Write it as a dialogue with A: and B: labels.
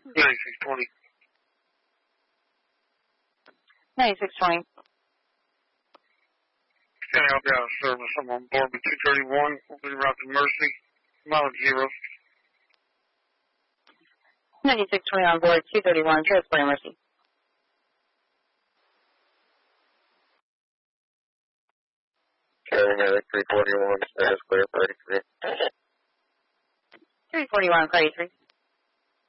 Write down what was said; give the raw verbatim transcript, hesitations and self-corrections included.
A: ninety-six twenty.
B: ninety-six twenty.
A: Okay, I'll be out of service. I'm on board with two thirty-one. We'll be route to Mercy. Mileage zero.
B: ninety-six twenty on board, two thirty-one, transporting Mercy.
C: Carrying three forty-one, status clear, thirty-three.
B: three forty-one, thirty-three.